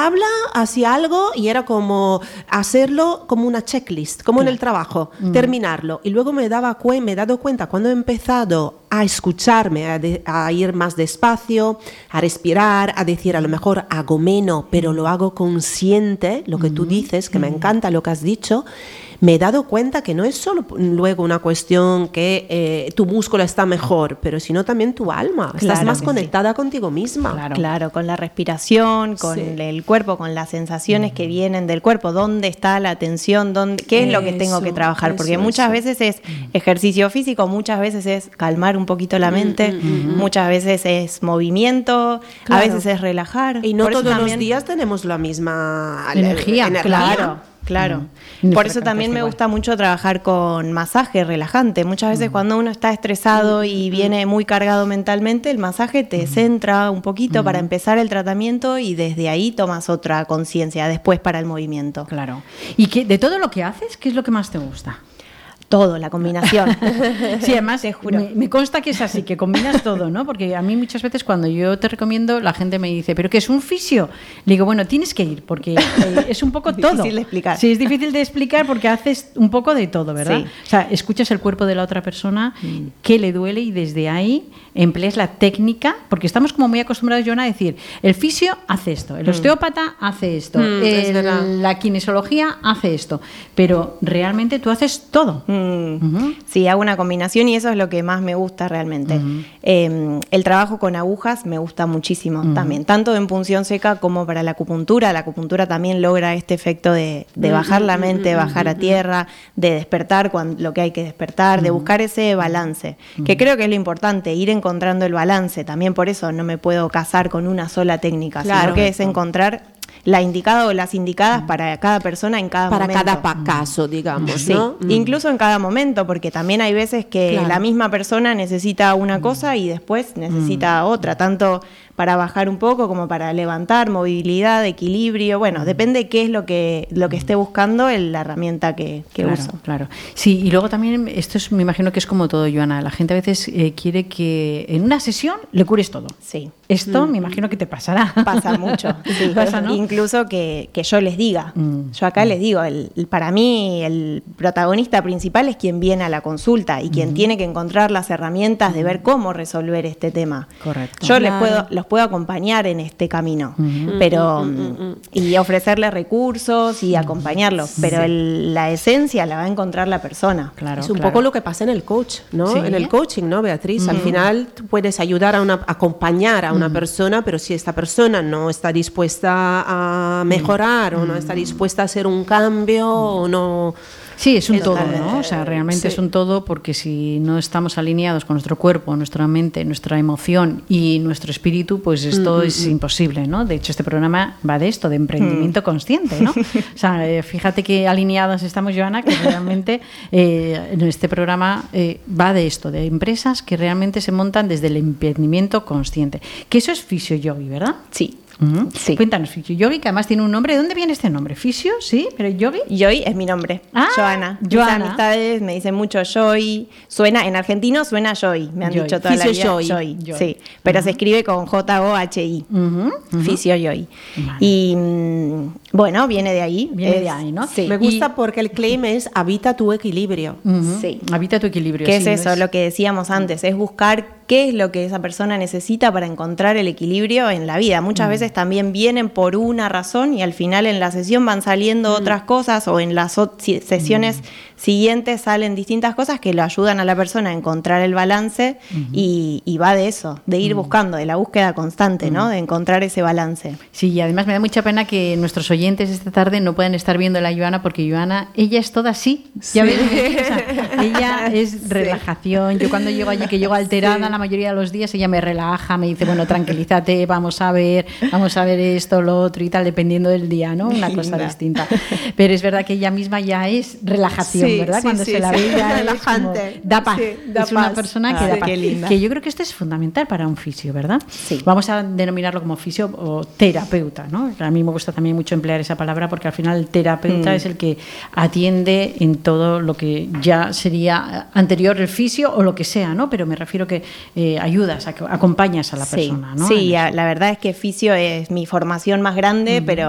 tabla, hacía algo y era como hacerlo como una checklist, como en el trabajo, terminarlo. Y luego me he dado cuenta cuando he empezado a escucharme, a ir más despacio, a respirar, a decir a lo mejor hago menos, pero lo hago consciente, lo que tú dices, que me encanta lo que has dicho. Me he dado cuenta que no es solo luego una cuestión que tu músculo está mejor, pero sino también tu alma. Estás más conectada contigo misma. Claro, con la respiración, con el cuerpo, con las sensaciones que vienen del cuerpo. ¿Dónde está la atención? ¿Qué es lo que tengo que trabajar? Porque muchas veces es ejercicio físico, muchas veces es calmar un poquito la mente, muchas veces es movimiento, a veces es relajar. Y no todos los días tenemos la misma energía. Claro. Por eso también me gusta mucho trabajar con masaje relajante. Muchas veces cuando uno está estresado y viene muy cargado mentalmente, el masaje te centra un poquito para empezar el tratamiento y desde ahí tomas otra conciencia después para el movimiento. Claro. ¿Y de todo lo que haces, qué es lo que más te gusta? Todo, la combinación. Sí, además te juro. Me consta que es así, que combinas todo, ¿no? Porque a mí muchas veces cuando yo te recomiendo, la gente me dice, ¿pero qué es un fisio? Le digo, bueno, tienes que ir, porque es un poco todo. Es difícil de explicar. Sí, es difícil de explicar porque haces un poco de todo, ¿verdad? Sí. O sea, escuchas el cuerpo de la otra persona, qué le duele y desde ahí empleas la técnica, porque estamos como muy acostumbrados, Joana, a decir, el fisio hace esto, el osteópata hace esto, la kinesiología hace esto, pero realmente tú haces todo. Sí, hago una combinación y eso es lo que más me gusta realmente. El trabajo con agujas me gusta muchísimo también, tanto en punción seca como para la acupuntura. La acupuntura también logra este efecto de bajar la mente, bajar a tierra, de despertar lo que hay que despertar, de buscar ese balance, que creo que es lo importante, ir encontrando el balance. También por eso no me puedo casar con una sola técnica, sino que es encontrar la indicada o las indicadas para cada persona en cada momento. Para cada caso, digamos, sí, ¿no? Incluso en cada momento, porque también hay veces que la misma persona necesita una cosa y después necesita otra, tanto para bajar un poco como para levantar, movilidad, equilibrio. Bueno, depende qué es lo que esté buscando la herramienta que uso. Claro. Sí, y luego también, me imagino que es como todo, Joana. La gente a veces quiere que en una sesión le cures todo. Sí. Esto me imagino que te pasará. Pasa mucho. Sí. Pasa, ¿no? Incluso que yo les diga. Yo acá les digo, para mí el protagonista principal es quien viene a la consulta y quien tiene que encontrar las herramientas de ver cómo resolver este tema. Correcto. Yo los puedo acompañar en este camino, pero y ofrecerles recursos y acompañarlos, pero la esencia la va a encontrar la persona. Claro, es un poco lo que pasa en el coach, ¿no? Sí. En el coaching, ¿no, Beatriz? Al final tú puedes ayudar acompañar a una persona, pero si esta persona no está dispuesta a mejorar o no está dispuesta a hacer un cambio o no... Sí, es un todo, ¿no? O sea, realmente es un todo, porque si no estamos alineados con nuestro cuerpo, nuestra mente, nuestra emoción y nuestro espíritu, pues esto es imposible, ¿no? De hecho, este programa va de esto, de emprendimiento consciente, ¿no? O sea, fíjate qué alineadas estamos, Joana, que realmente en este programa va de esto, de empresas que realmente se montan desde el emprendimiento consciente. Que eso es Fisio Yogi, ¿verdad? Sí. Sí. Cuéntanos, Fisio Yogi, que además tiene un nombre. ¿De dónde viene este nombre? ¿Fisio? ¿Sí? ¿Pero Yogi? Yogi es mi nombre. Joana. Mis amistades me dicen mucho Joy. En argentino suena Joy. Me han dicho toda Fisio la vida. Joy. Sí. Pero se escribe con J-O-H-I. Fisio Yogi. Vale. Y bueno, viene de ahí. Viene de ahí, ¿no? Sí. Me gusta porque el claim es habita tu equilibrio. Sí. Habita tu equilibrio. ¿Qué es eso? Lo que decíamos antes, es buscar qué es lo que esa persona necesita para encontrar el equilibrio en la vida. Muchas veces también vienen por una razón y al final en la sesión van saliendo otras cosas, o en las sesiones siguientes salen distintas cosas que lo ayudan a la persona a encontrar el balance y va de eso, de ir buscando, de la búsqueda constante, ¿no? De encontrar ese balance. Sí, y además me da mucha pena que nuestros oyentes esta tarde no puedan estar viendo a la Joana, porque Joana, ella es toda así. ¿Ya ves? O sea, ella es relajación. Yo cuando llego allí, que llego alterada la mayoría de los días, ella me relaja, me dice, bueno, tranquilízate, vamos a ver esto, lo otro y tal, dependiendo del día, ¿no? Una cosa distinta. Pero es verdad que ella misma ya es relajación, ¿verdad? Cuando se la ve ya relajante. Da paz. Es una persona que da paz. Que yo creo que esto es fundamental para un fisio, ¿verdad? Sí. Vamos a denominarlo como fisio o terapeuta, ¿no? A mí me gusta también mucho emplear esa palabra, porque al final el terapeuta es el que atiende en todo lo que ya sería anterior el fisio o lo que sea, ¿no? Pero me refiero que ayudas, acompañas a la persona, ¿no? Sí, la verdad es que fisio es mi formación más grande,